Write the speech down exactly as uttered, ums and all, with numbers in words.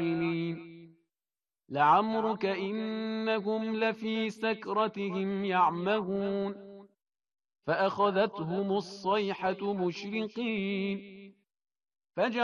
فاعلين لعمرك إنهم لفي سكرتهم يعمهون فأخذتهم الصيحة مشرقين